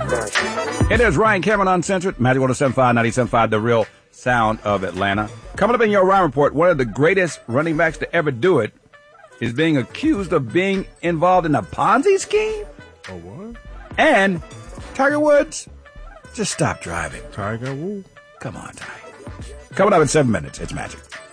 It is Ryan Cameron Uncensored, Magic 107.5, 97.5, The Real Sound of Atlanta. Coming up in your Ryan Report, one of the greatest running backs to ever do it is being accused of being involved in a Ponzi scheme. Oh, what? And Tiger Woods, just stop driving. Tiger Woods. Come on, Tiger. Coming up in 7 minutes, it's Magic.